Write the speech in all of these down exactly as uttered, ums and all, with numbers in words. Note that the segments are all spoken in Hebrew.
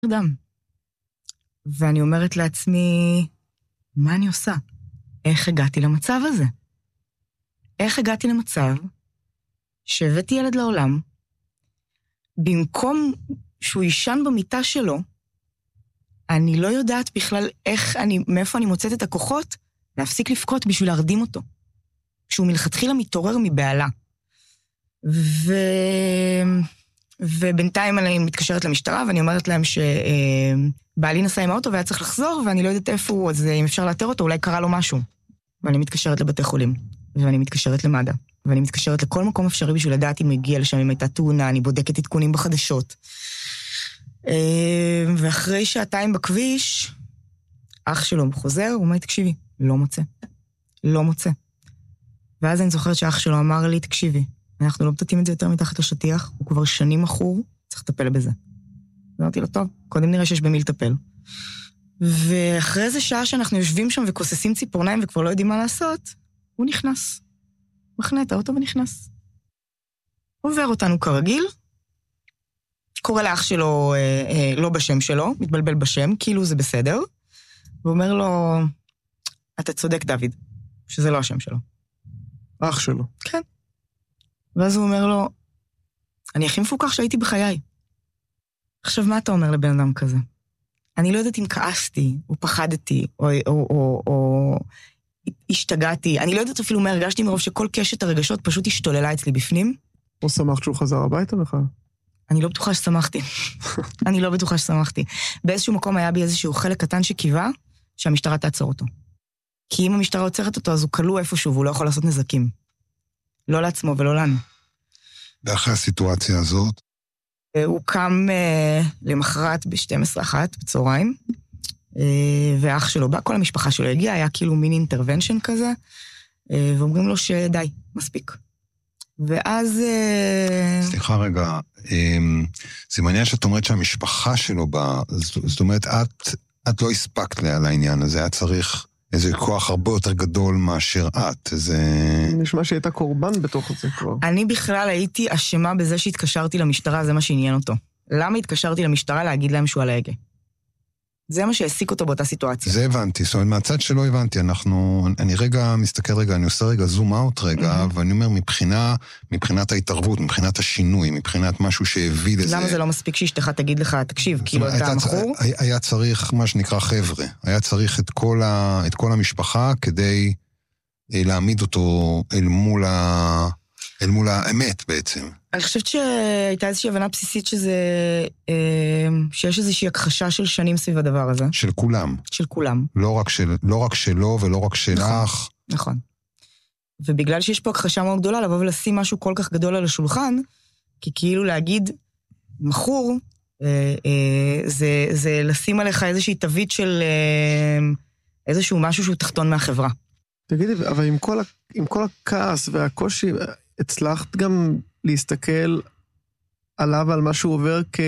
דם. ואני אומרת לעצמי, מה אני עושה? איך הגעתי למצב הזה? איך הגעתי למצב שהבאתי ילד לעולם, במקום שהוא יישן במיטה שלו, אני לא יודעת בכלל איך אני, מאיפה אני מוצאת את הכוחות, להפסיק לפקות בשביל להרדים אותו. שהוא מלכתחילה מתעורר מבעלה. ו... ובינתיים אני מתקשרת למשטרה, ואני אומרת להם שבעלי נסע עם האוטו, והיה צריך לחזור, ואני לא יודעת איפה הוא, אז אם אפשר לאתר אותו, אולי קרה לו משהו. ואני מתקשרת לבתי חולים, ואני מתקשרת למד"א, ואני מתקשרת לכל מקום אפשרי בשביל לדעת אם הגיע לשם, אם הייתה תאונה, אני בודקת עדכונים בחדשות. ואחרי שעתיים בכביש, אח שלו חוזר, הוא אומר, תקשיבי, לא מוצא. לא מוצא. ואז אני זוכרת שאח שלו אמר לי, תקשיבי, אנחנו לא מטטים את זה יותר מתחת לשטיח, הוא כבר שנים מכור, צריך לטפל בזה. ואמרתי לו, טוב, קודם נראה שיש במי לטפל. ואחרי זה שעה שאנחנו יושבים שם וכוססים ציפורניים וכבר לא יודעים מה לעשות, הוא נכנס. מחנה את האוטו ונכנס. עובר אותנו כרגיל, קורא לאח שלו אה, אה, לא בשם שלו, מתבלבל בשם, כאילו זה בסדר, ואומר לו, אתה צודק דוד, שזה לא השם שלו. אח שלו. כן. ואז הוא אומר לו, אני הכי מפוקח שהייתי בחיי. עכשיו, מה אתה אומר לבן אדם כזה? אני לא יודעת אם כעסתי, או פחדתי, או, או, או, או השתגעתי. אני לא יודעת אפילו מה הרגשתי מרוב שכל קשת הרגשות פשוט השתוללה אצלי בפנים. או שמחת שהוא חזר הביתה לך? אני לא בטוחה ששמחתי. אני לא בטוחה ששמחתי. באיזשהו מקום היה בי איזשהו חלק קטן שקיווה שהמשטרה תעצור אותו. כי אם המשטרה עוצרת אותו, אז הוא כלוא איפשהו, והוא לא יכול לעשות נזקים. לא לעצמו ולא לנו. ואחרי הסיטואציה הזאת? הוא קם uh, למחרת ב-שתים עשרה אחת בצהריים, uh, ואח שלו בא, כל המשפחה שלו הגיע, היה כאילו מין אינטרוונשן כזה, uh, ואומרים לו שדי, מספיק. ואז... Uh... סליחה רגע, זה מעניין שאת אומרת שהמשפחה שלו בא, זאת אומרת, את, את לא הספקת לה לעניין הזה, היה צריך איזה כוח הרבה יותר גדול מאשר את, זה... נשמע שהייתה קורבן בתוך זה כבר. אני בכלל הייתי אשמה בזה שהתקשרתי למשטרה, זה מה שעניין אותו. למה התקשרתי למשטרה להגיד להם שהוא על ההגה? זה מה שהעסיק אותו באותה סיטואציה. זה הבנתי, זאת אומרת, מהצד שלא הבנתי, אנחנו, אני רגע מסתכל רגע, אני עושה רגע זום אאוט רגע, mm-hmm. ואני אומר, מבחינה, מבחינת ההתערבות, מבחינת השינוי, מבחינת משהו שהביא לזה... למה זה לא מספיק שאשתך תגיד לך, תקשיב, כאילו אתה מכור? היה, היה צריך, מה שנקרא חבר'ה, היה צריך את כל, ה, את כל המשפחה כדי להעמיד אותו אל מול, ה, אל מול האמת בעצם. אני חושבת שהייתה איזושהי הבנה בסיסית שזה, שיש איזושהי הכחשה של שנים סביב הדבר הזה. של כולם. של כולם. לא רק, של, לא רק שלו ולא רק שלך. נכון, נכון. ובגלל שיש פה הכחשה מאוד גדולה, לבוא ולשים משהו כל כך גדול על השולחן, כי כאילו להגיד, מכור, זה, זה לשים עליך איזושהי תווית של איזשהו משהו שהוא תחתון מהחברה. תגידי, אבל עם כל, עם כל הכעס והקושי, הצלחת גם להסתכל עליו, על מה שהוא עובר, כ...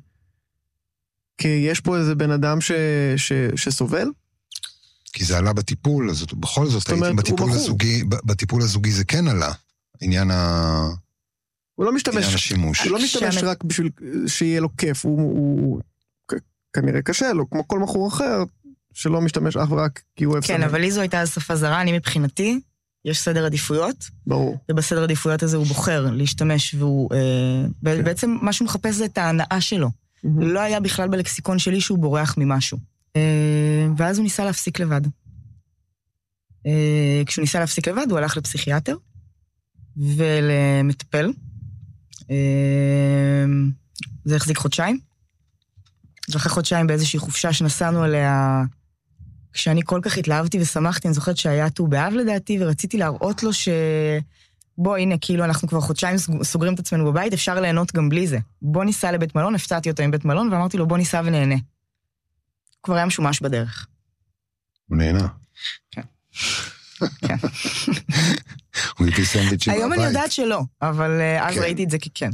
כי יש פה איזה בן אדם ש... ש... שסובל? כי זה עלה בטיפול, אז בכל זאת, אומרת, הייתי בטיפול הזוגי, בטיפול הזוגי זה כן עלה, עניין ה... הוא לא משתמש, השימוש. הוא לא משתמש שמת... רק בשביל שיהיה לו כיף, הוא, הוא... כנראה קשה לו, כמו כל מכור אחר, שלא משתמש אך ורק כי הוא אוהב כן, אבל לי זו הייתה שפה זרה, אני מבחינתי, יש סדר עדיפויות, ברור. ובסדר עדיפויות הזה הוא בוחר להשתמש, והוא אה, כן. בעצם מה שהוא מחפש זה את ההנאה שלו. Mm-hmm. לא היה בכלל בלקסיקון שלי שהוא בורח ממשהו. אה, ואז הוא ניסה להפסיק לבד. אה, כשהוא ניסה להפסיק לבד, הוא הלך לפסיכיאטר, ולמטפל. אה, זה החזיק חודשיים. ואחרי חודשיים באיזושהי חופשה שנסענו עליה, כשאני כל כך התלהבתי ושמחתי, אני זוכרת שהיה ט"ו באב לדעתי, ורציתי להראות לו ש... בוא, הנה, כאילו אנחנו כבר חודשיים סוגרים את עצמנו בבית, אפשר ליהנות גם בלי זה. בוא ניסע לבית מלון, הפצעתי אותו עם בית מלון, ואמרתי לו, בוא ניסע ונהנה. כבר היה משומש בדרך. הוא נהנה. כן. כן. הוא הביא סנדוויצ'ים בבית. היום אני יודעת שלא, אבל אז ראיתי את זה ככן.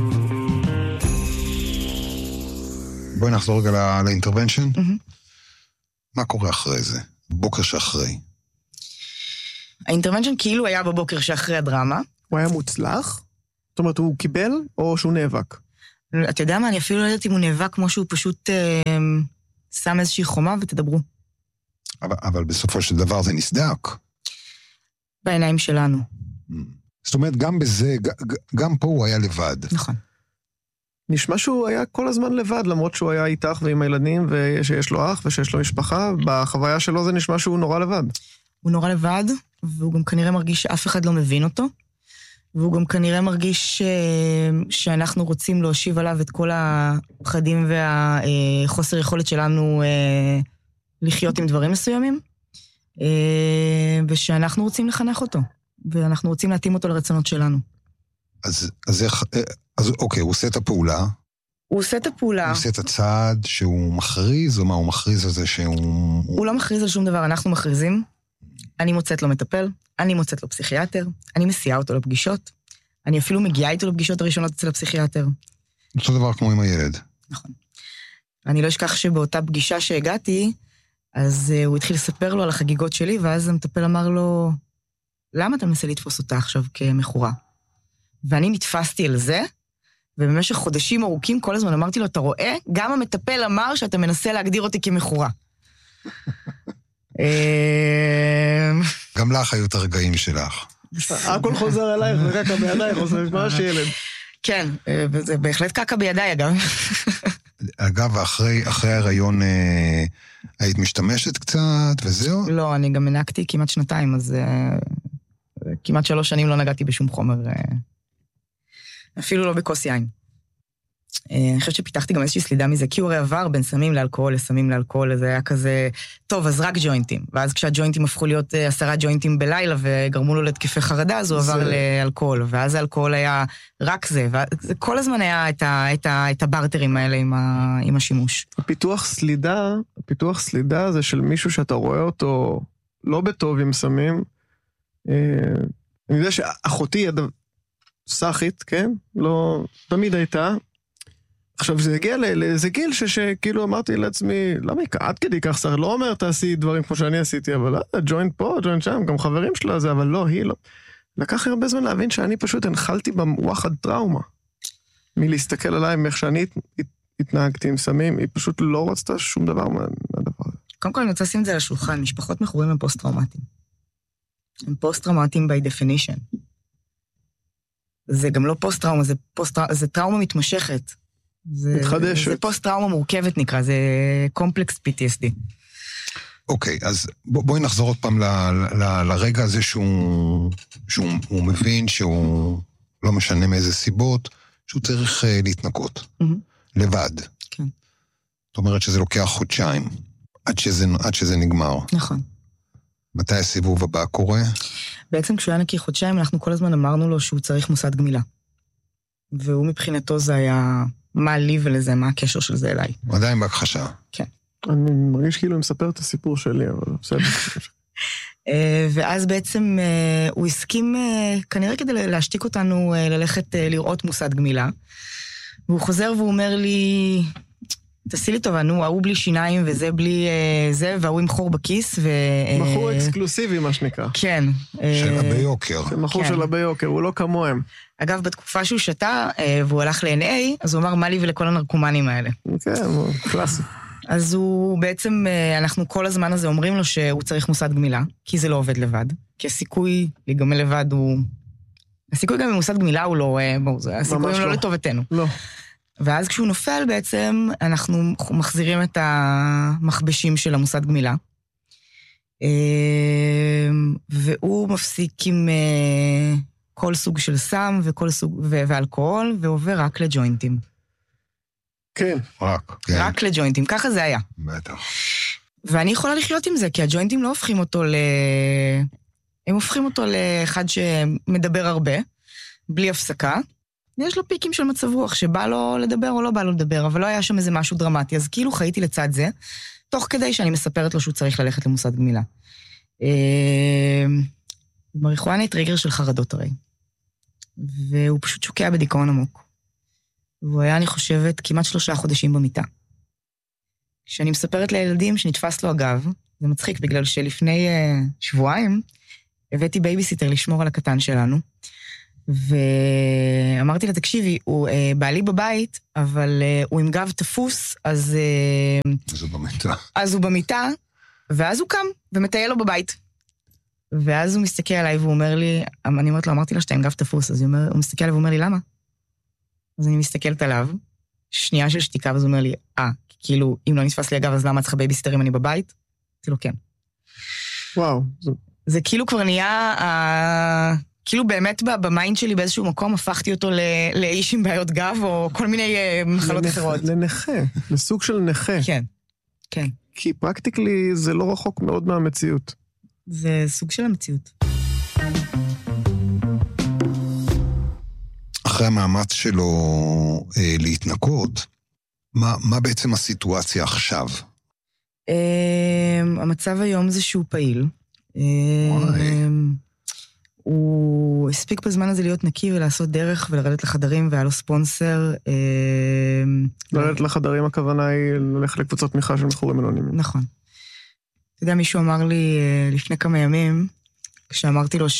בואי נחזור רגע לאינטרוונשן. מה קורה אחרי זה? בוקר שאחרי. האינטרוונשן כאילו היה בבוקר שאחרי הדרמה. הוא היה מוצלח? זאת אומרת, הוא קיבל או שהוא נאבק? אתה יודע מה, אני אפילו לא יודעת אם הוא נאבק כמו שהוא פשוט אה, שם איזושהי חומה ותדברו. אבל, אבל בסופו של דבר זה נסדק. בעיניים שלנו. זאת אומרת, גם בזה, גם פה הוא היה לבד. נכון. נשמע שהוא היה כל הזמן לבד, למרות שהוא היה איתך ועם הילדים, ושיש לו אח ושיש לו משפחה, בחוויה שלו זה נשמע שהוא נורא לבד. הוא נורא לבד, והוא גם כנראה מרגיש שאף אחד לא מבין אותו, והוא גם כנראה מרגיש ש... שאנחנו רוצים להושיב עליו את כל הפחדים והחוסר יכולת שלנו לחיות עם דברים מסוימים, ושאנחנו רוצים לחנך אותו, ואנחנו רוצים להתאים אותו לרצונות שלנו. אז, אז איך, אז אוקיי, הוא עושה את הפעולה. הוא עושה את הפעולה. הוא עושה את הצעד שהוא מכריז, או מה הוא מכריז על זה שהוא... הוא לא מכריז על שום דבר, אנחנו מכריזים. אני מוצאת לו מטפל, אני מוצאת לו פסיכיאטר, אני מסיעה אותו לפגישות, אני אפילו מגיעה איתו לפגישות הראשונות אצל הפסיכיאטר. אותו דבר כמו עם הילד. נכון. אני לא אשכח שבאותה פגישה שהגעתי, אז uh, הוא התחיל לספר לו על החגיגות שלי, ואז המטפל אמר לו, למה אתה מנסה לתפוס אותה עכשיו כמחורה? ואני נתפסתי על זה, ובמשך חודשים ארוכים כל הזמן אמרתי לו, אתה רואה? גם המטפל אמר שאתה מנסה להגדיר אותי כמחורה. גם לך היו את הרגעים שלך. הכל חוזר אלייך, זה קקה בידייך, עושה ממש ילד. כן, וזה בהחלט קקה בידיי, אגב. אגב, אחרי ההיריון היית משתמשת קצת, וזהו? לא, אני גם מנקתי כמעט שנתיים, אז כמעט שלוש שנים לא נגעתי בשום חומר, אפילו לא בכוס יין. אני חושבת שפיתחתי גם איזושהי סלידה מזה, כי הוא הרי עבר בין סמים לאלכוהול, לסמים לאלכוהול, זה היה כזה, טוב, אז רק ג'וינטים. ואז כשהג'וינטים הפכו להיות עשרה ג'וינטים בלילה, וגרמו לו לתקפי חרדה, אז הוא עבר לאלכוהול. ואז האלכוהול היה רק זה, וכל הזמן היה את הברטרים האלה עם השימוש. הפיתוח סלידה, הפיתוח סלידה זה של מישהו שאתה רואה אותו לא בטוב עם סמים. אני יודע שאחותי סחית, כן? לא, תמיד הייתה. עכשיו, זה הגיע לאיזה גיל שכאילו אמרתי לעצמי, למה היא עד כדי כך סחית? לא אומר, תעשי דברים כמו שאני עשיתי, אבל לא, ג'וינט פה, ג'וינט שם, גם חברים שלה זה, אבל לא, היא לא. לקח הרבה זמן להבין שאני פשוט הנחלתי בווחד טראומה. מלהסתכל עליי, מאיך שאני התנהגתי עם סמים, היא פשוט לא רצתה שום דבר מהדבר הזה. קודם כל, אני רוצה לשים את זה על השולחן, משפחות מכורים הם פוסט-טראומטיים. הם פוסט-טראומטיים by definition. זה גם לא פוסט-טראומה, זה, פוסט, זה טראומה מתמשכת. זה, מתחדשת. זה פוסט-טראומה מורכבת נקרא, זה קומפלקס פי טי אס די. אוקיי, אז בוא, בואי נחזור עוד פעם ל, ל, לרגע הזה שהוא, שהוא הוא מבין שהוא לא משנה מאיזה סיבות, שהוא צריך uh, להתנקות. Mm-hmm. לבד. כן. זאת אומרת שזה לוקח חודשיים, עד שזה, עד שזה נגמר. נכון. מתי הסיבוב הבא קורה? בעצם כשהוא היה נקי חודשיים, אנחנו כל הזמן אמרנו לו שהוא צריך מוסד גמילה. והוא מבחינתו זה היה, מה לי ולזה, מה הקשר של זה אליי. עדיין בהכחשה. כן. אני מרגיש כאילו מספר את הסיפור שלי, אבל בסדר. ואז בעצם הוא הסכים, כנראה כדי להשתיק אותנו, ללכת לראות מוסד גמילה. והוא חוזר והוא אומר לי, תעשי לי טובה, נו, ההוא בלי שיניים וזה בלי זה, והוא עם חור בכיס. מכור אקסקלוסיבי, מה שנקרא. כן. של הרבה יוקר. זה מכור של הרבה יוקר, הוא לא כמוהם. אגב, בתקופה שהוא שתה, והוא הלך ל-אן איי, אז הוא אמר, מה לי ולכל הנרקומנים האלה. כן, קלאסי. אז הוא בעצם, אנחנו כל הזמן הזה אומרים לו שהוא צריך מוסד גמילה, כי זה לא עובד לבד. כי הסיכוי להיגמל לבד הוא... הסיכוי גם במוסד גמילה הוא לא... הסיכוי הוא לא לטובתנו. לא. ואז כשהוא נופל בעצם, אנחנו מחזירים את המחבשים של המוסד גמילה. והוא מפסיק עם כל סוג של סם וכל סוג, ואלכוהול, ועובר רק לג'וינטים. כן. רק. רק לג'וינטים, ככה זה היה. בטח. ואני יכולה לחיות עם זה, כי הג'וינטים לא הופכים אותו ל... הם הופכים אותו לאחד שמדבר הרבה, בלי הפסקה. יש לו פיקים של מצב רוח, שבא לו לדבר או לא בא לו לדבר, אבל לא היה שם איזה משהו דרמטי, אז כאילו חייתי לצד זה, תוך כדי שאני מספרת לו שהוא צריך ללכת למוסד גמילה. מריחואנה היא טריגר של חרדות הרי, והוא פשוט שוקע בדיכאון עמוק. והוא היה, אני חושבת, כמעט שלושה חודשים במיטה. כשאני מספרת לילדים שנתפס לו אגב, זה מצחיק בגלל שלפני שבועיים, הבאתי בייביסיטר לשמור על הקטן שלנו, ואמרתי לה, תקשיבי, הוא בעלי בבית, אבל הוא עם גב תפוס, אז... אז הוא במיטה. אז הוא במיטה, ואז הוא קם ומטייל לו בבית. ואז הוא מסתכל עליי והוא אומר לי, אני אומרת לו, אמרתי לה שאתה עם גב תפוס, אז הוא, אומר, הוא מסתכל עליי ואומר לי, למה? אז אני מסתכלת עליו, שנייה של שתיקה, ואז הוא אומר לי, אה, כאילו, אם לא נתפס לי הגב, אז למה צריך בייביסטר אם אני בבית? אמרתי לו, כן. וואו. זה, זה כאילו כבר נהיה, אה, כאילו באמת במיינד שלי באיזשהו מקום, הפכתי אותו ל, לאיש עם בעיות גב, או כל מיני אה, מחלות לנח, אחרות. לנכה, לסוג של נכה. כן, כן. כי פרקטיקלי זה לא רחוק מאוד מהמציאות. זה סוג של המציאות. אחרי המאמץ שלו אה, להתנקות, מה, מה בעצם הסיטואציה עכשיו? אה, המצב היום זה שהוא פעיל. אה, הוא הספיק בזמן הזה להיות נקי ולעשות דרך ולרדת לחדרים, והיה לו ספונסר. אה, לרדת לחדרים הכוונה היא ללכת לקבוצות תמיכה של מכורים אנונימיים. נכון. אתה יודע, מישהו אמר לי לפני כמה ימים, כשאמרתי לו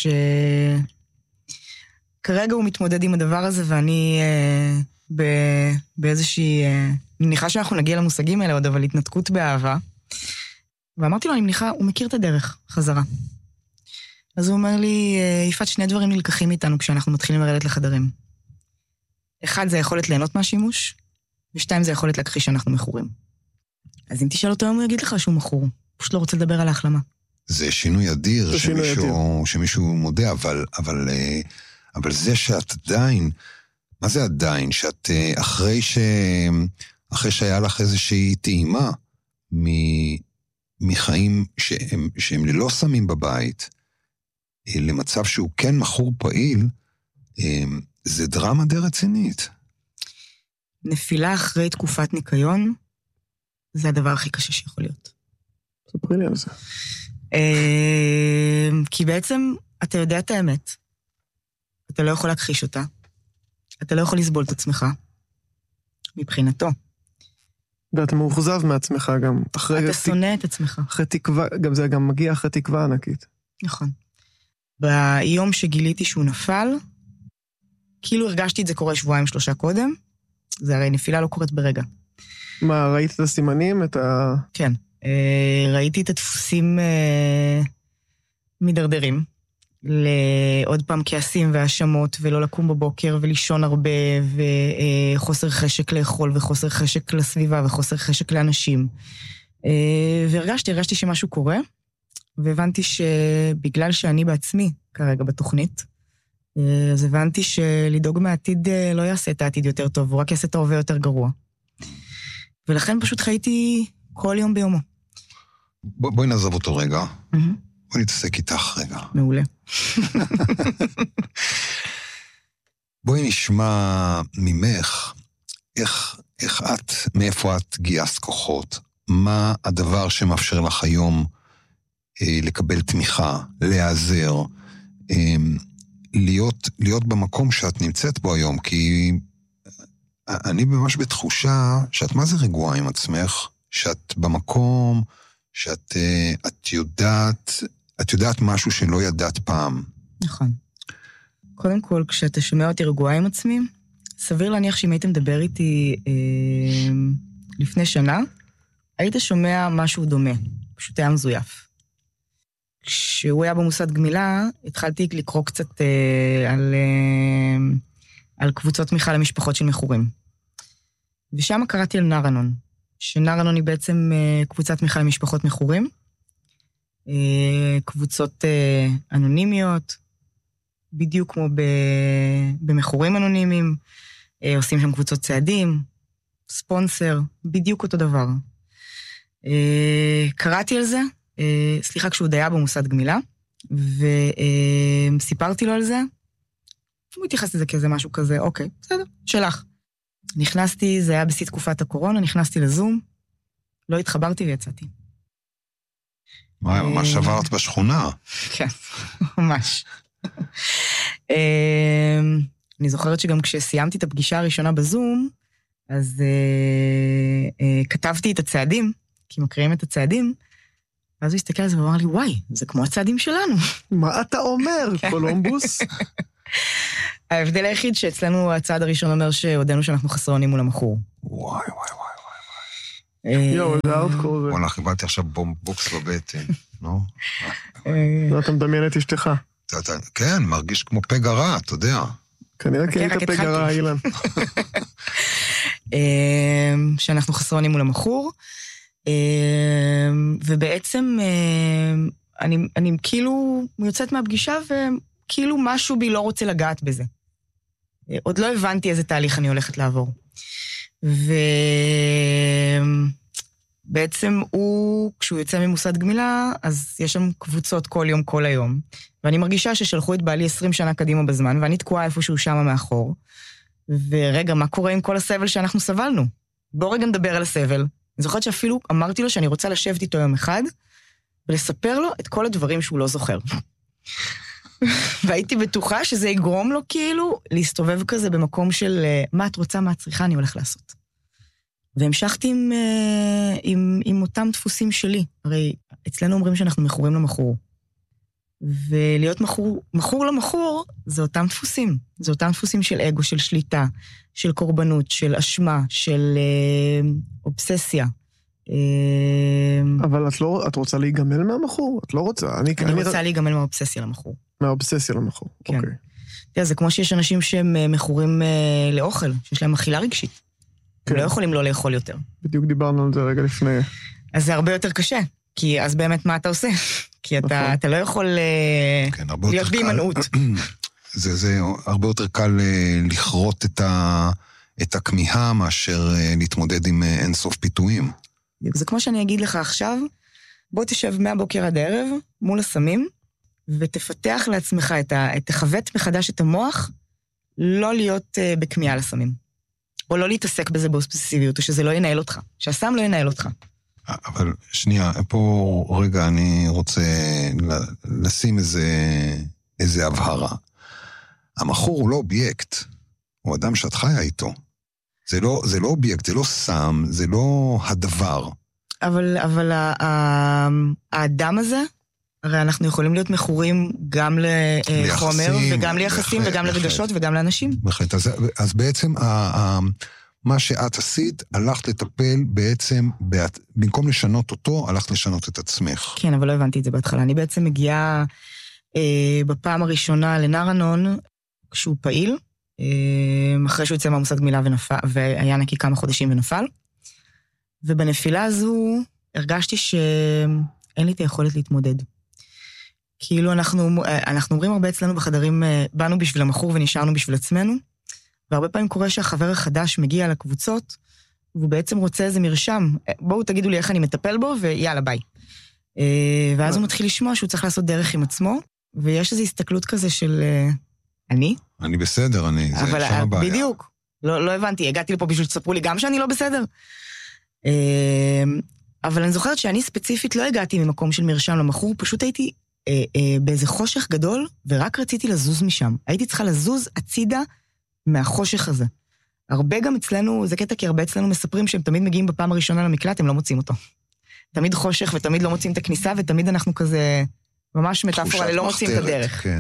שכרגע הוא מתמודד עם הדבר הזה, ואני באיזושהי, אני מניחה שאנחנו נגיע למושגים האלה עוד, אבל התנתקות באהבה. ואמרתי לו, אני מניחה, הוא מכיר את הדרך, חזרה. אז הוא אומר לי, יפעת, שני דברים נלקחים איתנו כשאנחנו מתחילים לרדת לחדרים. אחד, זה היכולת ליהנות מהשימוש, ושתיים, זה היכולת להכחיש שאנחנו מכורים. אז אם תשאל אותו, הוא יגיד לך שהוא מכור. פשוט לא רוצה לדבר על ההחלמה. זה שינוי אדיר, זה שינוי שמישהו, שמישהו מודה, אבל, אבל, אבל זה שאת עדיין, מה זה עדיין? שאת אחרי ש, אחרי שהיה לך איזושהי טעימה מחיים שהם, שהם ללא שמים בבית, למצב שהוא כן מכור פעיל, זה דרמה די רצינית. נפילה אחרי תקופת ניקיון, זה הדבר הכי קשה שיכול להיות. ספרי לי על זה. כי בעצם אתה יודע את האמת. אתה לא יכול להכחיש אותה. אתה לא יכול לסבול את עצמך. מבחינתו. ואתה מאוכזב מעצמך גם. אתה שונא את עצמך. אחרי תקווה, גם זה גם מגיע אחרי תקווה ענקית. נכון. ביום שגיליתי שהוא נפל, כאילו הרגשתי את זה קורה שבועיים שלושה קודם, זה הרי נפילה לא קורית ברגע. מה, ראית את הסימנים? את ה... כן. ראיתי את הדפוסים מדרדרים, לעוד פעם כעסים והאשמות, ולא לקום בבוקר ולישון הרבה, וחוסר חשק לאכול, וחוסר חשק לסביבה, וחוסר חשק לאנשים. והרגשתי, הרגשתי שמשהו קורה, והבנתי שבגלל שאני בעצמי כרגע בתוכנית, אז הבנתי שלדאוג מהעתיד לא יעשה את העתיד יותר טוב, הוא רק יעשה את ההווה יותר גרוע. ולכן פשוט חייתי כל יום ביומו. בואי נעזוב אותו רגע. בואי נתעסק איתך רגע. מעולה. בואי נשמע ממך, איך, איך את, מאיפה את גייסת כוחות? מה הדבר שמאפשר לך היום אה, לקבל תמיכה, להיעזר, אה, להיות, להיות במקום שאת נמצאת בו היום? כי אני ממש בתחושה שאת מה זה רגועה עם עצמך, שאת במקום, שאת את יודעת, את יודעת משהו שלא ידעת פעם. נכון. קודם כל, כשאתה שומע אותי רגועה עם עצמי, סביר להניח שאם היית מדבר איתי אה, לפני שנה, היית שומע משהו דומה, פשוט היה מזויף. כשהוא היה במוסד גמילה, התחלתי לקרוא קצת אה, על, אה, על קבוצות תמיכה למשפחות של מכורים. ושם קראתי על נרנון, שנרנון היא בעצם אה, קבוצת תמיכה למשפחות מכורים, אה, קבוצות אה, אנונימיות, בדיוק כמו ב, במכורים אנונימיים, אה, עושים שם קבוצות צעדים, ספונסר, בדיוק אותו דבר. אה, קראתי על זה, אה, סליחה, כשהוא היה במוסד גמילה, וסיפרתי לו על זה, הוא התייחס לזה כאיזה משהו כזה, אוקיי, בסדר, שלך. נכנסתי, זה היה בשיא תקופת הקורונה, נכנסתי לזום, לא התחברתי ויצאתי. וואי, ממש שברת בשכונה. כן, ממש. אני זוכרת שגם כשסיימתי את הפגישה הראשונה בזום, אז כתבתי את הצעדים, כי מקריאים את הצעדים, ואז הוא הסתכל על זה ואמר לי, וואי, זה כמו הצעדים שלנו. מה אתה אומר, קולומבוס? ההבדל היחיד שאצלנו הצעד הראשון אומר שהודענו שאנחנו חסרונים מול המחור. וואי, וואי, וואי, וואי. יואו, זה ארדקור זה. וואלה, קיבלתי עכשיו בוקס בבטן, נו? לא, אתה מדמיין את אשתך. כן, מרגיש כמו פגע רע, אתה יודע. כנראה כי היית פגע רע, אילן. שאנחנו חסרונים מול המחור, ובעצם אני, אני כאילו יוצאת מהפגישה וכאילו משהו בי לא רוצה לגעת בזה. עוד לא הבנתי איזה תהליך אני הולכת לעבור. ובעצם הוא, כשהוא יוצא ממוסד גמילה, אז יש שם קבוצות כל יום, כל היום. ואני מרגישה ששלחו את בעלי עשרים שנה קדימה בזמן, ואני תקועה איפשהו שמה מאחור. ורגע, מה קורה עם כל הסבל שאנחנו סבלנו? בוא רגע נדבר על הסבל. אני זוכרת שאפילו אמרתי לו שאני רוצה לשבת איתו יום אחד, ולספר לו את כל הדברים שהוא לא זוכר. והייתי בטוחה שזה יגרום לו כאילו להסתובב כזה במקום של מה את רוצה, מה את צריכה, אני הולך לעשות. והמשכתי עם, עם, עם אותם דפוסים שלי. הרי אצלנו אומרים שאנחנו מכורים למחור. ולהיות מחור, מחור למחור, זה אותם דפוסים. זה אותם דפוסים של אגו, של שליטה, של קורבנות, של אשמה, של אה, אובססיה. אבל את לא, את רוצה להיגמל מהמחור? את לא רוצה. אני, אני, אני רוצה ר... להיגמל מהאובססיה למחור. מהאובססיה למחור, כן. אוקיי. תראה, זה כמו שיש אנשים שהם מכורים אה, לאוכל, שיש להם אכילה רגשית. כן. הם לא יכולים לא לאכול יותר. בדיוק דיברנו על זה רגע לפני. אז זה הרבה יותר קשה, כי אז באמת מה אתה עושה? כי אתה, נכון. אתה לא יכול כן, להיות בהימנעות. זה, זה הרבה יותר קל לכרות את, ה, את הכמיהה מאשר להתמודד עם אינסוף פיתויים. זה כמו שאני אגיד לך עכשיו, בוא תשב מהבוקר עד הערב מול הסמים, ותפתח לעצמך את ה... תחוות מחדש את המוח, לא להיות uh, בכמיהה לסמים. או לא להתעסק בזה באובססיביות, או שזה לא ינהל אותך. שהסם לא ינהל אותך. אבל שנייה, פה רגע אני רוצה לשים איזה, איזה הבהרה. המחור הוא לא אובייקט, הוא אדם שאת חיה איתו. זה לא, זה לא אובייקט, זה לא סם, זה לא הדבר. אבל, אבל האדם הזה, הרי אנחנו יכולים להיות מכורים גם לחומר, וגם ליחסים, וגם לרגשות, וגם לאנשים. בהחלט, אז, אז בעצם, ה, ה, מה שאת עשית, הלכת לטפל בעצם, במקום לשנות אותו, הלכת לשנות את עצמך. כן, אבל לא הבנתי את זה בהתחלה. אני בעצם מגיעה אה, בפעם הראשונה לנרנון, כשהוא פעיל, אה, אחרי שהוא יצא מהמוסד גמילה ונפל, והיה נקי כמה חודשים ונפל, ובנפילה הזו הרגשתי שאין לי את היכולת להתמודד. כאילו אנחנו, אנחנו אומרים הרבה אצלנו בחדרים, באנו בשביל המחור ונשארנו בשביל עצמנו, והרבה פעמים קורה שהחבר החדש מגיע לקבוצות, והוא בעצם רוצה איזה מרשם, בואו תגידו לי איך אני מטפל בו, ויאללה ביי. ואז הוא מתחיל לשמוע שהוא צריך לעשות דרך עם עצמו, ויש איזו הסתכלות כזה של אני? אני בסדר, אני, זה שם הבעיה. בדיוק, לא, לא הבנתי, הגעתי לפה בשביל שתספרו לי גם שאני לא בסדר. אבל אני זוכרת שאני ספציפית לא הגעתי ממקום של מרשם למחור, פשוט הייתי אה, אה, באיזה חושך גדול, ורק רציתי לזוז משם. הייתי צריכה לזוז הצידה מהחושך הזה. הרבה גם אצלנו, זה קטע כי הרבה אצלנו מספרים שהם תמיד מגיעים בפעם הראשונה למקלט, הם לא מוצאים אותו. תמיד חושך ותמיד לא מוצאים את הכניסה, ותמיד אנחנו כזה, ממש מטאפורה, לא מוצאים את הדרך. כן.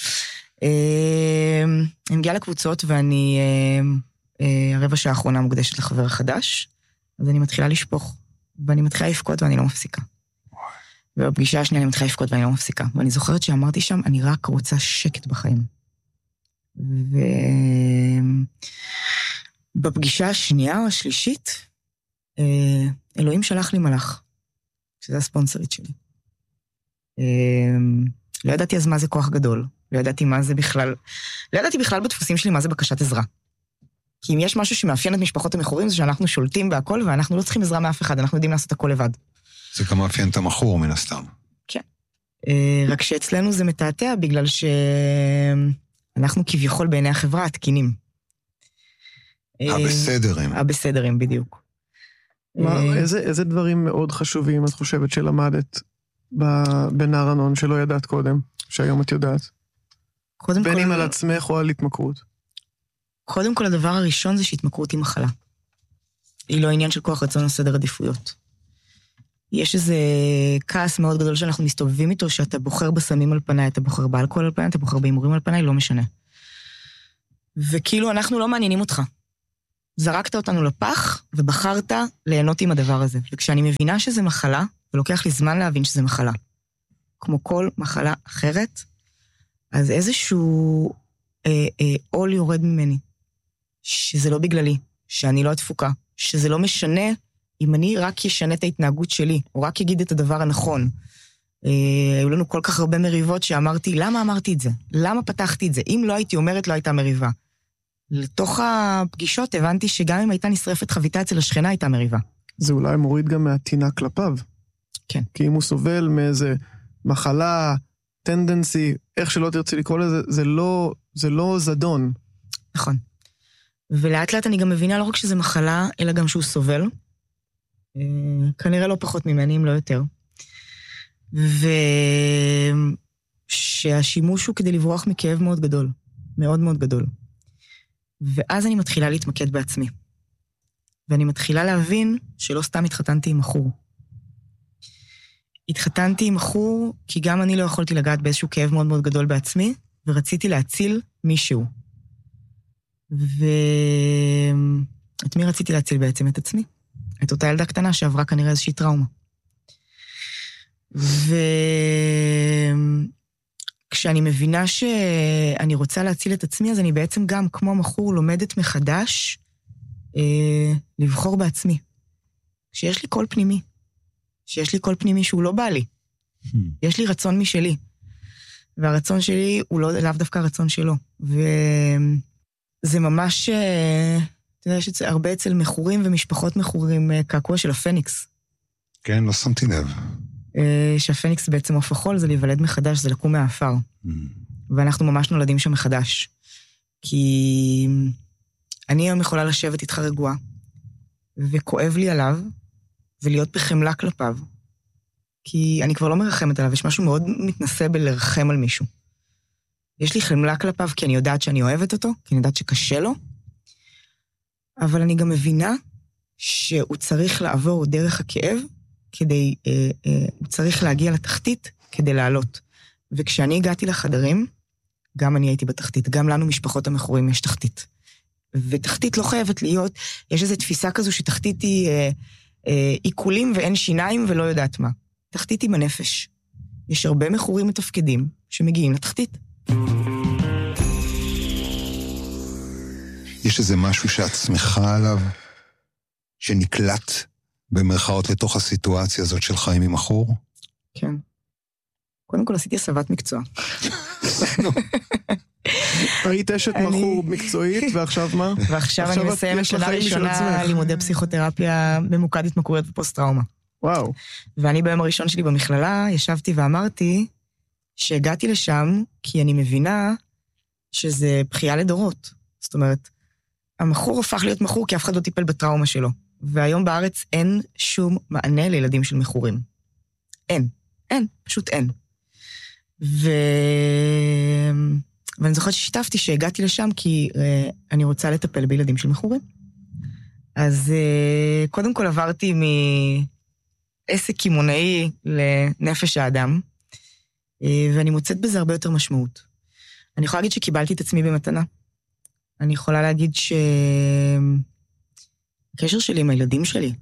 אה, אני מגיעה לקבוצות, ואני, אה, אה, הרבע שעה האחרונה מוקדשת לחבר החדש, אז אני מתחילה לשפוך, ואני מתחילה לפקוד ואני לא מפסיקה. ובפגישה השנייה אני מתחילה לפקוד ואני לא מפסיקה. ואני זוכרת שאמרתי שם, אני רק רוצה שקט בחיים. ובפגישה השנייה או השלישית, אלוהים שלח לי מלאך, שזה הספונסרית שלי. לא ידעתי אז מה זה כוח גדול, לא ידעתי מה זה בכלל, לא ידעתי בכלל בדפוסים שלי מה זה בקשת עזרה. כי אם יש משהו שמאפיין את משפחות המכורים, זה שאנחנו שולטים בהכל, ואנחנו לא צריכים עזרה מאף אחד, אנחנו יודעים לעשות הכל לבד. זה גם מאפיין את המכור מן הסתם. כן. רק שאצלנו זה מתעתע, בגלל שאנחנו כביכול בעיני החברה התקינים. הבסדרים. הבסדרים, בדיוק. מה, איזה, איזה דברים מאוד חשובים את חושבת שלמדת בנרנון שלא ידעת קודם, שהיום את יודעת? קודם בין כל... אם על עצמך או על התמכרות. קודם כל, הדבר הראשון זה שהתמכרות היא מחלה. היא לא עניין של כוח רצון או סדר עדיפויות. יש איזה כעס מאוד גדול שאנחנו מסתובבים איתו, שאתה בוחר בסמים על פניי, אתה בוחר באלכוהול על פניי, אתה בוחר בהימורים על פניי, לא משנה. וכאילו אנחנו לא מעניינים אותך. זרקת אותנו לפח, ובחרת ליהנות עם הדבר הזה. וכשאני מבינה שזה מחלה, ולוקח לי זמן להבין שזה מחלה, כמו כל מחלה אחרת, אז איזשהו אה, אה, עול יורד ממני, שזה לא בגללי, שאני לא התפוקה, שזה לא משנה אם אני רק ישנה את ההתנהגות שלי, או רק יגיד את הדבר הנכון. אה, היו לנו כל כך הרבה מריבות שאמרתי, למה אמרתי את זה? למה פתחתי את זה? אם לא הייתי אומרת, לא הייתה מריבה. לתוך הפגישות הבנתי שגם אם הייתה נשרפת חביתה אצל השכנה, הייתה מריבה. זה אולי מוריד גם מהתינה כלפיו. כן. כי אם הוא סובל מאיזה מחלה, טנדנסי, איך שלא תרצי לקרוא לזה, זה לא, זה לא זדון. נכון. ולאט לאט אני גם מבינה לא רק שזה מחלה, אלא גם שהוא סובל. כנראה לא פחות ממני, אם לא יותר. ושהשימוש הוא כדי לברוח מכאב מאוד גדול. מאוד מאוד גדול. ואז אני מתחילה להתמקד בעצמי. ואני מתחילה להבין שלא סתם התחתנתי עם בחור. התחתנתי עם בחור כי גם אני לא יכולתי לגעת באיזשהו כאב מאוד מאוד גדול בעצמי, ורציתי להציל מישהו. ואת מי רציתי להציל בעצם? את עצמי. את אותה ילדה קטנה שעברה כנראה איזושהי טראומה. וכשאני מבינה שאני רוצה להציל את עצמי, אז אני בעצם גם כמו בחור לומדת מחדש אה, לבחור בעצמי. כשיש לי קול פנימי. שיש לי קול פנימי שהוא לא בא לי. Hmm. יש לי רצון משלי. והרצון שלי הוא לא, לאו דווקא הרצון שלו. וזה ממש, אתה יודע, יש הרבה אצל מכורים ומשפחות מכורים קעקוע של הפניקס. כן, לא שמתי לב. שהפניקס בעצם עוף החול, זה להיוולד מחדש, זה לקום מהאפר. Hmm. ואנחנו ממש נולדים שם מחדש. כי אני היום יכולה לשבת איתך רגועה, וכואב לי עליו, ולהיות בחמלה כלפיו. כי אני כבר לא מרחמת עליו, יש משהו מאוד מתנסה בלרחם על מישהו. יש לי חמלה כלפיו, כי אני יודעת שאני אוהבת אותו, כי אני יודעת שקשה לו, אבל אני גם מבינה שהוא צריך לעבור דרך הכאב, כדי, אה, אה, הוא צריך להגיע לתחתית כדי לעלות. וכשאני הגעתי לחדרים, גם אני הייתי בתחתית, גם לנו משפחות המכורים יש תחתית. ותחתית לא חייבת להיות, יש איזו תפיסה כזו שתחתית היא אה, אה, עיקולים ואין שיניים ולא יודעת מה. תחתית היא בנפש. יש הרבה מכורים מתפקדים שמגיעים לתחתית. יש איזה משהו שאת שמחה עליו, שנקלט במרכאות לתוך הסיטואציה הזאת של חיים עם בחור? כן. קודם כל עשיתי הסבת מקצוע. היית אשת בחור מקצועית, ועכשיו מה? ועכשיו אני מסיימת שנה ראשונה לימודי פסיכותרפיה ממוקד התמכרויות ופוסט-טראומה. וואו. ואני ביום הראשון שלי במכללה ישבתי ואמרתי שהגעתי לשם כי אני מבינה שזה בחייה לדורות. זאת אומרת, המכור הפך להיות מכור כי אף אחד לא טיפל בטראומה שלו. והיום בארץ אין שום מענה לילדים של מכורים. אין. אין. פשוט אין. ו... ואני זוכרת ששיתפתי שהגעתי לשם כי uh, אני רוצה לטפל בילדים של מכורים. אז uh, קודם כל עברתי מעסק כימונאי לנפש האדם, uh, ואני מוצאת בזה הרבה יותר משמעות. אני יכולה להגיד שקיבלתי את עצמי במתנה. אני יכולה להגיד שהקשר שלי עם הילדים שלי,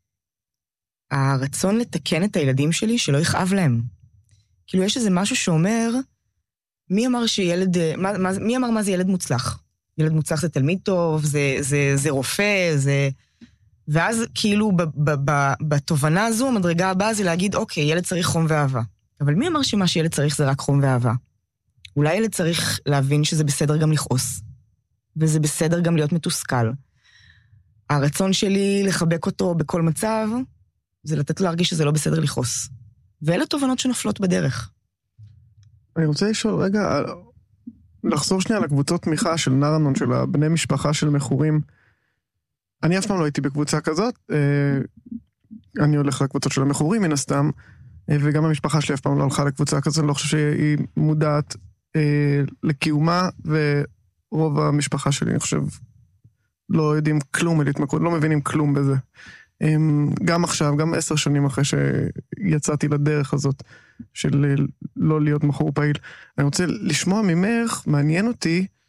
הרצון לתקן את הילדים שלי שלא יכאב להם. כאילו יש איזה משהו שאומר, מי אמר שילד, מה, מה, מי אמר מה זה ילד מוצלח? ילד מוצלח זה תלמיד טוב, זה, זה, זה רופא, זה... ואז כאילו ב, ב, ב, בתובנה הזו, המדרגה הבאה זה להגיד, אוקיי, ילד צריך חום ואהבה. אבל מי אמר שמה שילד צריך זה רק חום ואהבה? אולי ילד צריך להבין שזה בסדר גם לכעוס, וזה בסדר גם להיות מתוסכל. הרצון שלי לחבק אותו בכל מצב, זה לתת לו להרגיש שזה לא בסדר לכעוס. ואלה תובנות שנופלות בדרך. אני רוצה לשאול, רגע, לחזור שנייה לקבוצות תמיכה של נרנון, של הבני משפחה של מכורים. אני אף פעם לא הייתי בקבוצה כזאת, אני הולך לקבוצות של המכורים מן הסתם, וגם המשפחה שלי אף פעם לא הלכה לקבוצה כזאת, אני לא חושב שהיא מודעת לקיומה, ורוב המשפחה שלי, אני חושב, לא יודעים כלום על התמכרות, לא מבינים כלום בזה. גם עכשיו, גם עשר שנים אחרי שיצאתי לדרך הזאת, של לא להיות מכור פעיל. אני רוצה לשמוע ממך, מעניין אותי,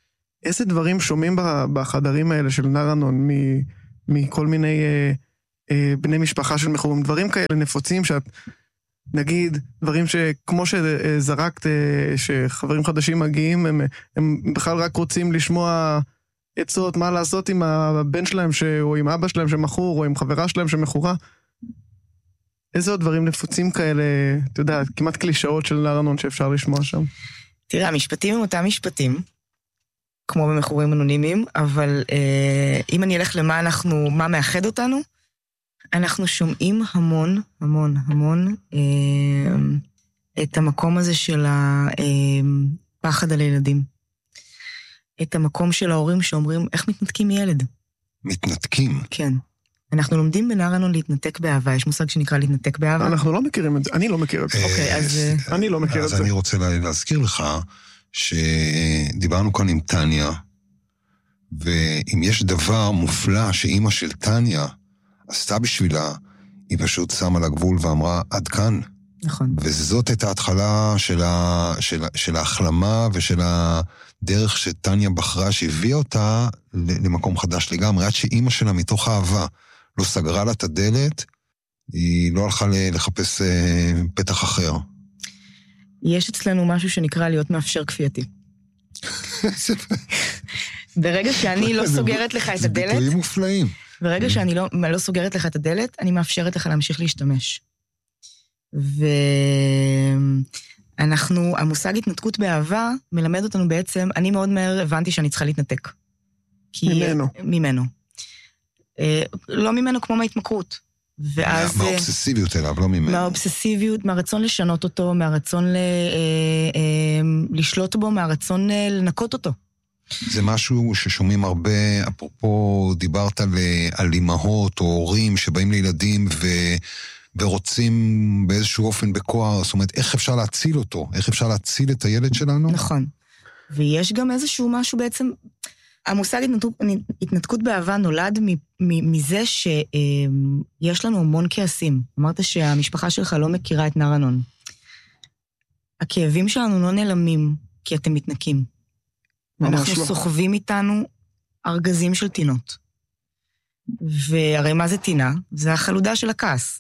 איזה דברים שומעים בחדרים האלה של נרנון, מכל מיני בני משפחה של מחורים, דברים כאלה נפוצים שאת, נגיד, דברים שכמו שזרקת, שחברים חדשים מגיעים, הם, הם בכלל רק רוצים לשמוע עצות, מה לעשות עם הבן שלהם, ש... או עם אבא שלהם שמחור, או עם חברה שלהם שמחורה. איזה עוד דברים נפוצים כאלה, אתה יודע, כמעט קלישאות של נרנון שאפשר לשמוע שם? תראה, המשפטים הם אותם משפטים, כמו במחורים אנונימיים, אבל אה, אם אני אלך למה אנחנו, מה מאחד אותנו, אנחנו שומעים המון, המון, המון, אה, את המקום הזה של הפחד על הילדים. את המקום של ההורים שאומרים, איך מתנתקים מילד? מתנתקים? כן. אנחנו לומדים בנרנון להתנתק באהבה, יש מושג שנקרא להתנתק באהבה. אנחנו לא מכירים את זה, אני לא מכיר את זה. אוקיי, אז... אני לא מכיר את זה. אז אני רוצה להזכיר לך, שדיברנו כאן עם טניה, ואם יש דבר מופלא שאימא של טניה עשתה בשבילה, היא פשוט שמה לגבול ואמרה, עד כאן. נכון. וזאת הייתה ההתחלה של, ה, של, של ההחלמה ושל הדרך שטניה בחרה, שהביאה אותה למקום חדש לגמרי, עד שאימא שלה מתוך אהבה לא סגרה לה את הדלת, היא לא הלכה לחפש פתח אחר. יש אצלנו משהו שנקרא להיות מאפשר כפייתי. ברגע שאני לא סוגרת לך את הדלת... זה ביטויים מופלאים. ברגע שאני לא, לא סוגרת לך את הדלת, אני מאפשרת לך להמשיך להשתמש. ואנחנו, המושג התנתקות באהבה מלמד אותנו בעצם, אני מאוד מהר הבנתי שאני צריכה להתנתק. ממנו. ממנו. לא ממנו כמו מההתמכרות. ואז... מהאובססיביות אליו, לא ממנו. מהאובססיביות, מהרצון לשנות אותו, מהרצון ל... לשלוט בו, מהרצון לנקות אותו. זה משהו ששומעים הרבה, אפרופו דיברת על, על אמהות או הורים שבאים לילדים ו... ורוצים באיזשהו אופן בכוח, זאת אומרת, איך אפשר להציל אותו? איך אפשר להציל את הילד שלנו? נכון. ויש גם איזשהו משהו בעצם, המושג התנתקות, התנתקות באהבה נולד מזה שיש לנו המון כעסים. אמרת שהמשפחה שלך לא מכירה את נרנון. הכאבים שלנו לא נעלמים כי אתם מתנקים. אנחנו לא. סוחבים איתנו ארגזים של תינות. והרי מה זה תינה? זה החלודה של הכעס.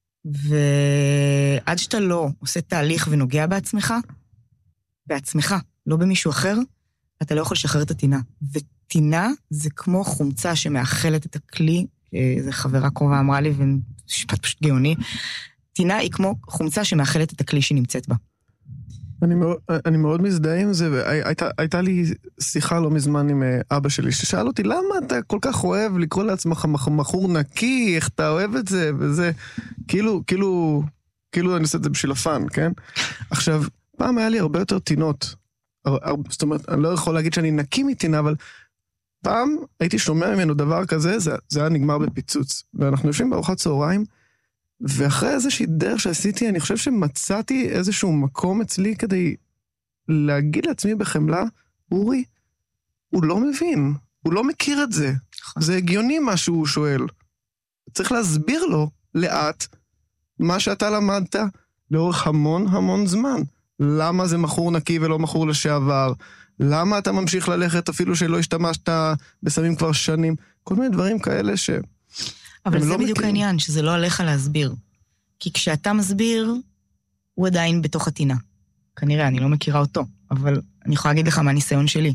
ועד שאתה לא עושה תהליך ונוגע בעצמך, בעצמך, לא במישהו אחר, אתה לא יכול לשחרר את התינה. ותינה זה כמו חומצה שמאכלת את הכלי, זו חברה קרובה אמרה לי, ומשפט פשוט גאוני, תינה היא כמו חומצה שמאכלת את הכלי שנמצאת בה. אני מאוד, אני מאוד מזדהה עם זה, והייתה, הייתה לי שיחה לא מזמן עם אבא שלי, ששאל אותי, למה אתה כל כך אוהב לקרוא לעצמך מחור נקי, איך אתה אוהב את זה, וזה, כאילו, כאילו, כאילו אני עושה את זה בשביל הפן, כן? עכשיו, פעם היה לי הרבה יותר תינות, זאת אומרת, אני לא יכול להגיד שאני נקי מתינה, אבל פעם הייתי שומע ממנו דבר כזה, זה, זה היה נגמר בפיצוץ, ואנחנו יושבים בארוחת צהריים, ואחרי איזושהי דרך שעשיתי, אני חושב שמצאתי איזשהו מקום אצלי כדי להגיד לעצמי בחמלה, אורי, הוא לא מבין, הוא לא מכיר את זה. זה הגיוני מה שהוא שואל. צריך להסביר לו לאט מה שאתה למדת לאורך המון המון זמן. למה זה מחור נקי ולא מחור לשעבר? למה אתה ממשיך ללכת אפילו שלא השתמשת בסמים כבר שנים? כל מיני דברים כאלה ש... אבל זה לא בדיוק מכיר. העניין, שזה לא עליך להסביר. כי כשאתה מסביר, הוא עדיין בתוך התינה. כנראה, אני לא מכירה אותו, אבל אני יכולה להגיד לך מהניסיון שלי.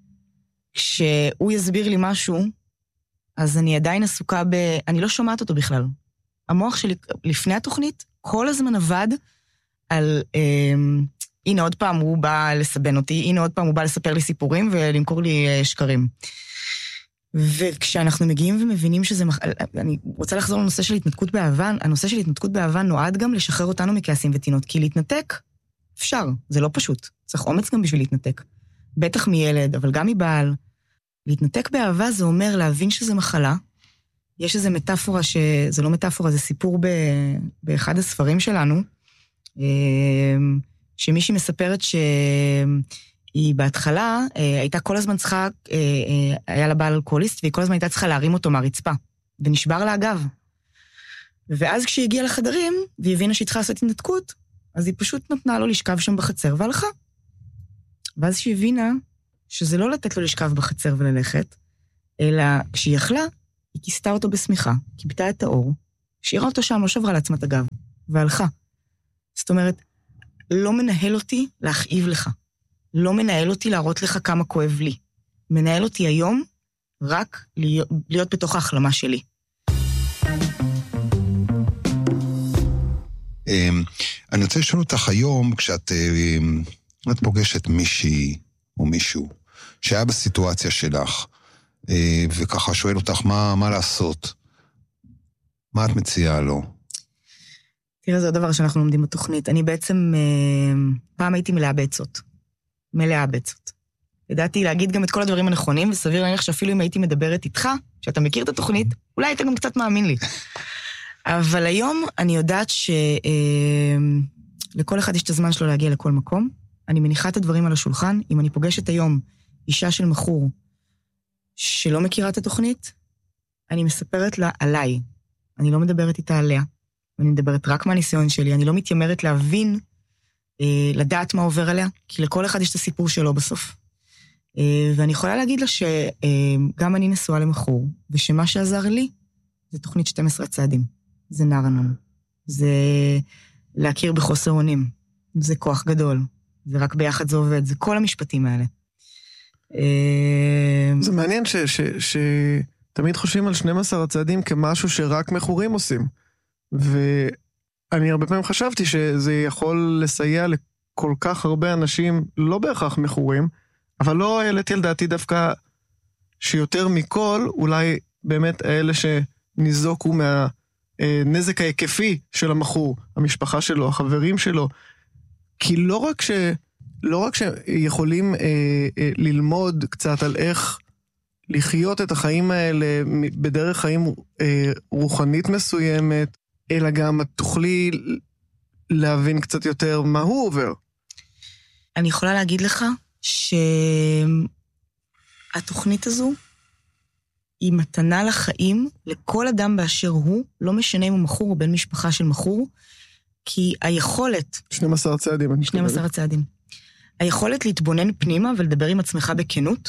כשהוא יסביר לי משהו, אז אני עדיין עסוקה ב... אני לא שומעת אותו בכלל. המוח שלי, לפני התוכנית, כל הזמן עבד על... אה, הנה עוד פעם הוא בא לסבן אותי, הנה עוד פעם הוא בא לספר לי סיפורים ולמכור לי אה, שקרים. וכשאנחנו מגיעים ומבינים שזה... אני רוצה לחזור לנושא של התנתקות באהבה, הנושא של התנתקות באהבה נועד גם לשחרר אותנו מכעסים ותינות, כי להתנתק אפשר, זה לא פשוט. צריך אומץ גם בשביל להתנתק. בטח מילד, אבל גם מבעל. להתנתק באהבה זה אומר להבין שזה מחלה. יש איזו מטאפורה, ש... זה לא מטאפורה, זה סיפור ב... באחד הספרים שלנו, שמישהי מספרת ש... היא בהתחלה, הייתה כל הזמן צריכה, היה לה בעל אלכוהוליסט, והיא כל הזמן הייתה צריכה להרים אותו מהרצפה, ונשבר לה הגב. ואז כשהיא הגיעה לחדרים, והיא הבינה שהיא צריכה לעשות התנתקות, אז היא פשוט נתנה לו לשכב שם בחצר והלכה. ואז שהיא הבינה שזה לא לתת לו לשכב בחצר וללכת, אלא כשהיא יכלה, היא כיסתה אותו בשמיכה, קיבתה את האור, השאירה אותו שם, לא שברה לעצמה את הגב, והלכה. זאת אומרת, לא מנהל אותי להכאיב לך. לא מנהל אותי להראות לך כמה כואב לי. מנהל אותי היום רק להיות, להיות בתוך ההחלמה שלי. אני רוצה לשאול אותך היום, כשאת את פוגשת מישהי או מישהו שהיה בסיטואציה שלך, וככה שואל אותך מה, מה לעשות, מה את מציעה לו? תראה, זה הדבר שאנחנו לומדים בתוכנית. אני בעצם, פעם הייתי מלאה בעצות. מלאה בעצות. ידעתי להגיד גם את כל הדברים הנכונים, וסביר להניח שאפילו אם הייתי מדברת איתך, שאתה מכיר את התוכנית, אולי היית גם קצת מאמין לי. אבל היום אני יודעת שלכל אחד יש את הזמן שלו להגיע לכל מקום. אני מניחה את הדברים על השולחן. אם אני פוגשת היום אישה של מחור שלא מכירה את התוכנית, אני מספרת לה עליי. אני לא מדברת איתה עליה. אני מדברת רק מהניסיון שלי. אני לא מתיימרת להבין, לדעת מה עובר עליה, כי לכל אחד יש את הסיפור שלו בסוף. ואני יכולה להגיד לה שגם אני נשואה למחור, ושמה שעזר לי זה תוכנית שתים עשרה צעדים. זה נערנון. זה להכיר בחוסר אונים. זה כוח גדול. זה רק ביחד זה עובד. זה כל המשפטים האלה. זה מעניין שתמיד חושבים על שנים עשר הצעדים כמשהו שרק מחורים עושים. ואני הרבה פעמים חשבתי שזה יכול לסייע לכל כך הרבה אנשים, לא בהכרח מחורים, אבל לא העליתי על דעתי דווקא שיותר מכל, אולי באמת האלה שניזוקו מהנזק ההיקפי של המחור, המשפחה שלו, החברים שלו, כי לא רק ש... לא רק שיכולים אה, אה, ללמוד קצת על איך לחיות את החיים האלה בדרך חיים אה, רוחנית מסוימת, אלא גם את תוכלי להבין קצת יותר מה הוא עובר. אני יכולה להגיד לך שהתוכנית הזו היא מתנה לחיים לכל אדם באשר הוא, לא משנה אם הוא מחור או בן משפחה של מחור, כי היכולת... שנים עשר צעדים. שנים עשר צעדים. היכולת להתבונן פנימה ולדבר עם עצמך בכנות,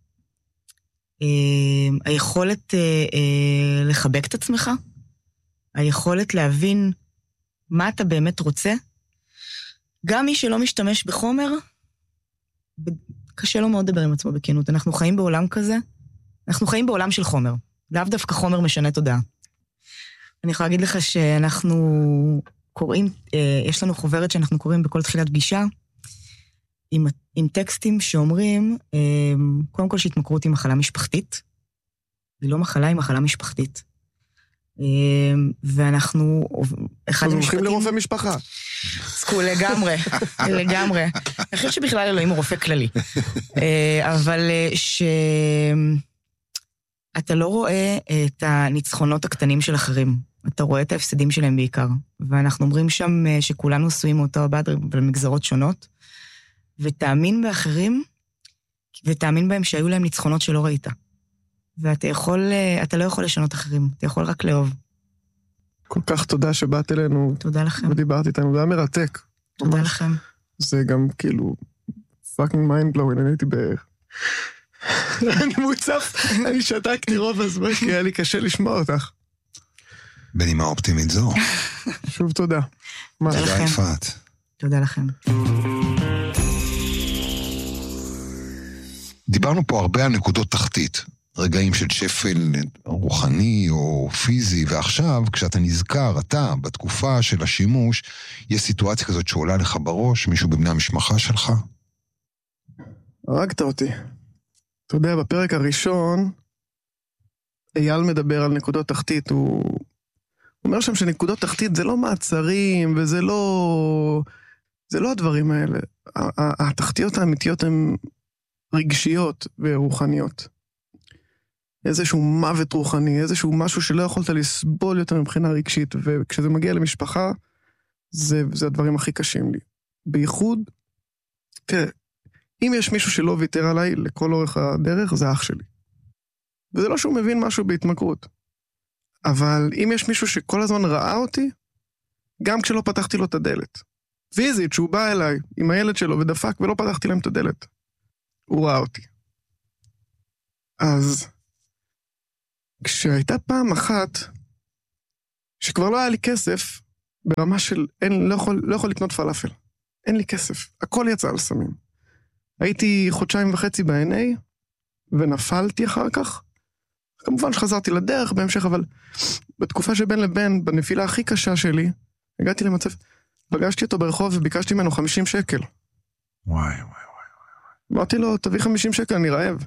היכולת לחבק את עצמך, היכולת להבין מה אתה באמת רוצה, גם מי שלא משתמש בחומר, קשה לו מאוד לדבר עם עצמו בכנות. אנחנו חיים בעולם כזה, אנחנו חיים בעולם של חומר. לאו דווקא חומר משנה תודעה. אני יכולה להגיד לך שאנחנו קוראים, יש לנו חוברת שאנחנו קוראים בכל תחילת פגישה, עם, עם טקסטים שאומרים, קודם כל שהתמכרות היא מחלה משפחתית, היא לא מחלה, היא מחלה משפחתית. ואנחנו, אחד המשפטים... הולכים לרופא משפחה. סקו, לגמרי, לגמרי. אני חושבת שבכלל אלוהים הוא רופא כללי. אבל שאתה לא רואה את הניצחונות הקטנים של אחרים, אתה רואה את ההפסדים שלהם בעיקר. ואנחנו אומרים שם שכולנו עשויים מאותו הבד במגזרות שונות, ותאמין באחרים, ותאמין בהם שהיו להם ניצחונות שלא ראית. ואתה יכול, אתה לא יכול לשנות אחרים, אתה יכול רק לאהוב. כל כך תודה שבאת אלינו. תודה לכם. ודיברת איתנו, זה היה מרתק. תודה ממש. לכם. זה גם כאילו, fucking mind blowing, אני הייתי ב... אני מוצף, אני שתקתי רוב הזמן, כי היה לי קשה לשמוע אותך. בנימה אופטימית זו. שוב תודה. תודה לכם. יפעת. תודה לכם. דיברנו פה הרבה על נקודות תחתית, רגעים של שפל רוחני או פיזי, ועכשיו כשאתה נזכר, אתה, בתקופה של השימוש, יש סיטואציה כזאת שעולה לך בראש, מישהו בבני המשפחה שלך? הרגת אותי. אתה יודע, בפרק הראשון, אייל מדבר על נקודות תחתית, הוא... הוא אומר שם שנקודות תחתית זה לא מעצרים, וזה לא... זה לא הדברים האלה. התחתיות האמיתיות הן רגשיות ורוחניות. איזשהו מוות רוחני, איזשהו משהו שלא יכולת לסבול יותר מבחינה רגשית, וכשזה מגיע למשפחה, זה, זה הדברים הכי קשים לי. בייחוד, תראה, אם יש מישהו שלא ויתר עליי לכל אורך הדרך, זה אח שלי. וזה לא שהוא מבין משהו בהתמכרות. אבל אם יש מישהו שכל הזמן ראה אותי, גם כשלא פתחתי לו את הדלת. פיזית, שהוא בא אליי עם הילד שלו ודפק ולא פתחתי להם את הדלת. הוא ראה אותי. אז כשהייתה פעם אחת, שכבר לא היה לי כסף, ברמה של אין, לא יכול, לא יכול לקנות פלאפל. אין לי כסף. הכל יצא על סמים. הייתי חודשיים וחצי ב-אן איי, ונפלתי אחר כך. כמובן שחזרתי לדרך בהמשך, אבל בתקופה שבין לבין, בנפילה הכי קשה שלי, הגעתי למצב, פגשתי אותו ברחוב וביקשתי ממנו חמישים שקל. וואי, וואי, וואי. אמרתי לו, תביא חמישים שקל, אני רעב.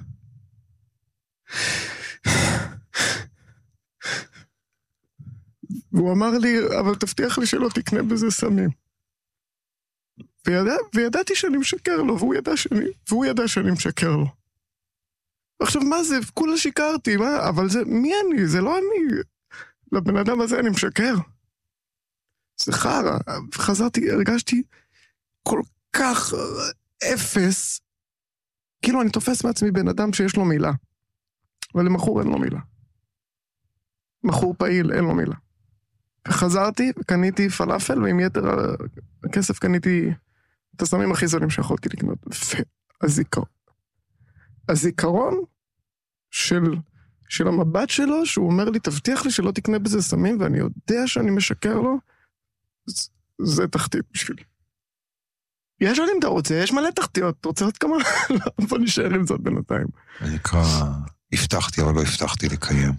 והוא אמר לי, אבל תבטיח לי שלא תקנה בזה סמים. וידע, וידעתי שאני משקר לו, והוא ידע שאני, והוא ידע שאני משקר לו. עכשיו, מה זה? כולה שיקרתי, מה? אבל זה, מי אני? זה לא אני. לבן אדם הזה אני משקר. זה חרא. חזרתי, הרגשתי כל כך אפס, כאילו אני תופס מעצמי בן אדם שיש לו מילה. אבל למחור אין לו מילה. מחור פעיל, אין לו מילה. וחזרתי, קניתי פלאפל, ועם יתר הכסף קניתי את הסמים הכי זולים שיכולתי לקנות. והזיכרון. הזיכרון של, של המבט שלו, שהוא אומר לי, תבטיח לי שלא תקנה בזה סמים, ואני יודע שאני משקר לו, זה, זה תחתית בשבילי. יש עוד אם אתה רוצה, יש מלא תחתיות, אתה רוצה עוד כמה? בוא נשאר עם זאת בינתיים. אני נקרא, הבטחתי, אבל לא הבטחתי לקיים.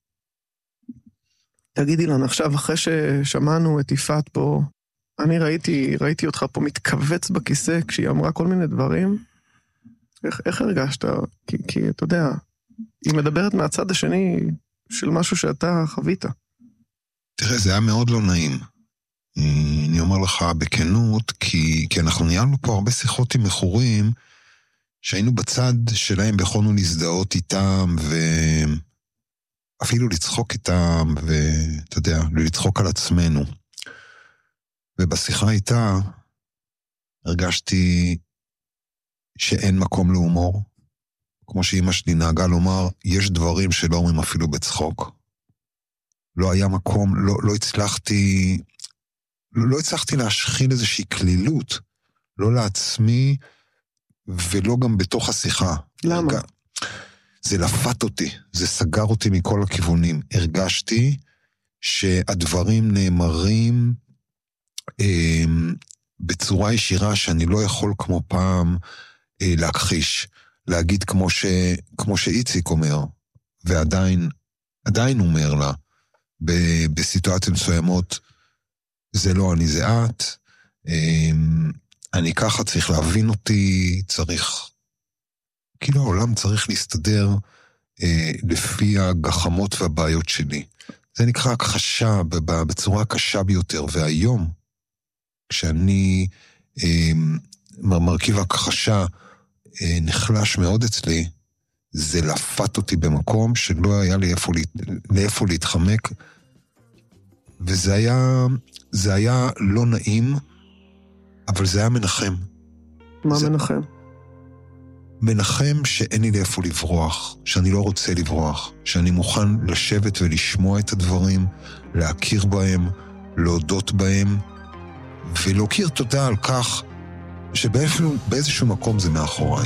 תגידי לנו עכשיו, אחרי ששמענו את יפעת פה, אני ראיתי, ראיתי אותך פה מתכווץ בכיסא, כשהיא אמרה כל מיני דברים, איך, איך הרגשת? כי, כי אתה יודע, היא מדברת מהצד השני של משהו שאתה חווית. תראה, זה היה מאוד לא נעים. אני אומר לך בכנות, כי, כי אנחנו ניהלנו פה הרבה שיחות עם מכורים, שהיינו בצד שלהם יכולנו להזדהות איתם, ואפילו לצחוק איתם, ואתה יודע, לצחוק על עצמנו. ובשיחה איתה, הרגשתי שאין מקום להומור. כמו שאמא שלי נהגה לומר, יש דברים שלא אומרים אפילו בצחוק. לא היה מקום, לא, לא הצלחתי... לא, לא הצלחתי להשחיל איזושהי כלילות, לא לעצמי, ולא גם בתוך השיחה. למה? הרג... זה לפת אותי, זה סגר אותי מכל הכיוונים. הרגשתי שהדברים נאמרים אה, בצורה ישירה, שאני לא יכול כמו פעם אה, להכחיש, להגיד כמו, ש... כמו שאיציק אומר, ועדיין עדיין אומר לה, ב... בסיטואציות מסוימות, זה לא אני, זה את. אני ככה צריך להבין אותי, צריך... כאילו העולם צריך להסתדר לפי הגחמות והבעיות שלי. זה נקרא הכחשה בצורה הקשה ביותר. והיום, כשאני מרכיב הכחשה נחלש מאוד אצלי, זה לפת אותי במקום שלא היה לי איפה, לאיפה להתחמק, וזה היה, זה היה לא נעים, אבל זה היה מנחם. מה זה... מנחם? מנחם שאין לי לאיפה לברוח, שאני לא רוצה לברוח, שאני מוכן לשבת ולשמוע את הדברים, להכיר בהם, להודות בהם, ולהכיר תודה על כך שבאיזשהו מקום זה מאחוריי.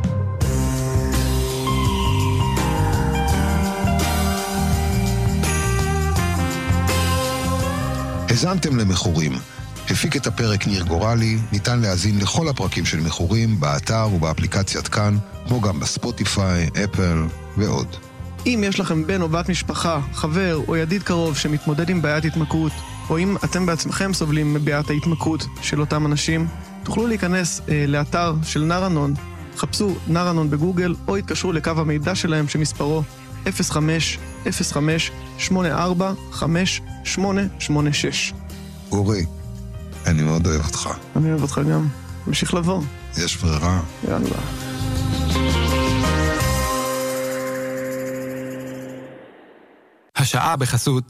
הזנתם למכורים. הפיק את הפרק ניר גורלי, ניתן להזין לכל הפרקים של מכורים באתר ובאפליקציית כאן, כמו גם בספוטיפיי, אפל ועוד. אם יש לכם בן או בת משפחה, חבר או ידיד קרוב שמתמודד עם בעיית התמכרות, או אם אתם בעצמכם סובלים מבעיית ההתמכרות של אותם אנשים, תוכלו להיכנס אה, לאתר של נרנון, חפשו נרנון בגוגל, או התקשרו לקו המידע שלהם שמספרו אפס חמש אפס חמש שמונה ארבע חמש שמונה שמונה שש. אורי, אני מאוד אוהב אותך. אני אוהב אותך גם. ממשיך לבוא. יש ברירה. יאללה. השעה בחסות